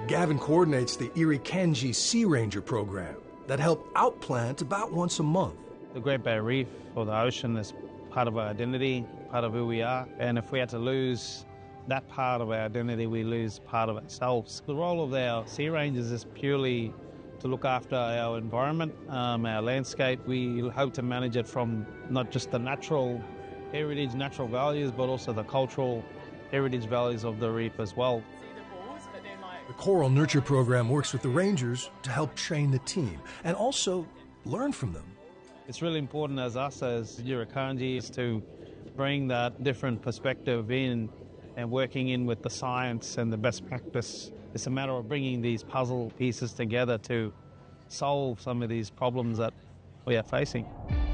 Gavin coordinates the Irukandji Sea Ranger program that help outplant about once a month. The Great Barrier Reef, or the ocean, is part of our identity, part of who we are. And if we had to lose that part of our identity, we lose part of ourselves. The role of our Sea Rangers is purely to look after our environment, our landscape. We hope to manage it from not just the natural heritage, natural values, but also the cultural heritage values of the reef as well. The Coral Nurture Program works with the Rangers to help train the team and also learn from them. It's really important as us, as Irukandji, is to bring that different perspective in and working in with the science and the best practice. It's a matter of bringing these puzzle pieces together to solve some of these problems that we are facing.